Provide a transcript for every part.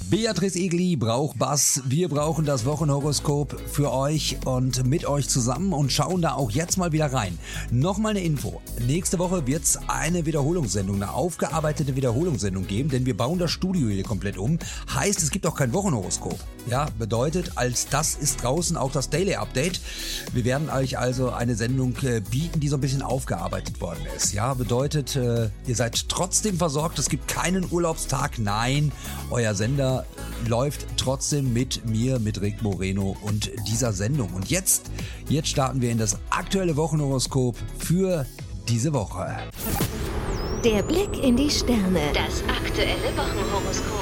Beatrice Egli braucht Bass. Wir brauchen das Wochenhoroskop für euch und mit euch zusammen und schauen da auch jetzt mal wieder rein. Nochmal eine Info. Nächste Woche wird es eine Wiederholungssendung, eine aufgearbeitete Wiederholungssendung geben, denn wir bauen das Studio hier komplett um. Heißt, es gibt auch kein Wochenhoroskop. Ja, bedeutet, als das ist draußen auch das Daily Update. Wir werden euch also eine Sendung bieten, die so ein bisschen aufgearbeitet worden ist. Ja, bedeutet, ihr seid trotzdem versorgt. Es gibt keinen Urlaubstag. Nein, euer Sender läuft trotzdem mit mir, mit Rick Moreno und dieser Sendung. Und jetzt starten wir in das aktuelle Wochenhoroskop für diese Woche. Der Blick in die Sterne. Das aktuelle Wochenhoroskop.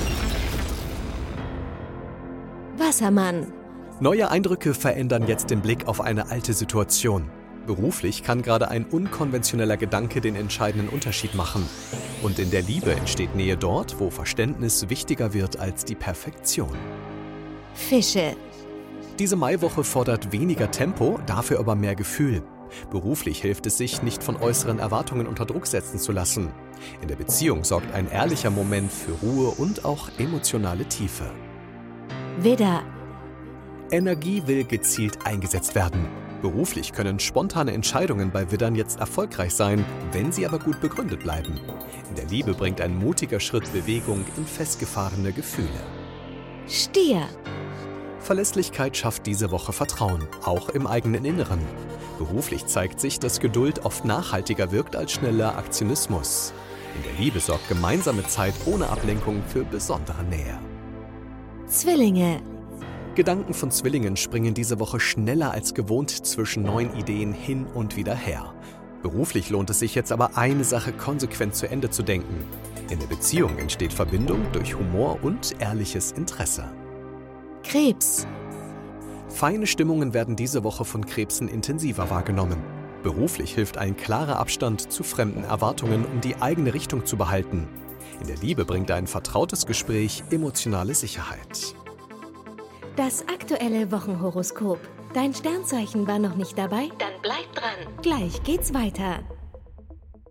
Wassermann. Neue Eindrücke verändern jetzt den Blick auf eine alte Situation. Beruflich kann gerade ein unkonventioneller Gedanke den entscheidenden Unterschied machen. Und in der Liebe entsteht Nähe dort, wo Verständnis wichtiger wird als die Perfektion. Fische. Diese Maiwoche fordert weniger Tempo, dafür aber mehr Gefühl. Beruflich hilft es sich, nicht von äußeren Erwartungen unter Druck setzen zu lassen. In der Beziehung sorgt ein ehrlicher Moment für Ruhe und auch emotionale Tiefe. Widder. Energie will gezielt eingesetzt werden. Beruflich können spontane Entscheidungen bei Widdern jetzt erfolgreich sein, wenn sie aber gut begründet bleiben. In der Liebe bringt ein mutiger Schritt Bewegung in festgefahrene Gefühle. Stier. Verlässlichkeit schafft diese Woche Vertrauen, auch im eigenen Inneren. Beruflich zeigt sich, dass Geduld oft nachhaltiger wirkt als schneller Aktionismus. In der Liebe sorgt gemeinsame Zeit ohne Ablenkung für besondere Nähe. Zwillinge. Gedanken von Zwillingen springen diese Woche schneller als gewohnt zwischen neuen Ideen hin und wieder her. Beruflich lohnt es sich jetzt aber, eine Sache konsequent zu Ende zu denken. In der Beziehung entsteht Verbindung durch Humor und ehrliches Interesse. Krebs. Feine Stimmungen werden diese Woche von Krebsen intensiver wahrgenommen. Beruflich hilft ein klarer Abstand zu fremden Erwartungen, um die eigene Richtung zu behalten. In der Liebe bringt ein vertrautes Gespräch emotionale Sicherheit. Das aktuelle Wochenhoroskop. Dein Sternzeichen war noch nicht dabei? Dann bleib dran. Gleich geht's weiter.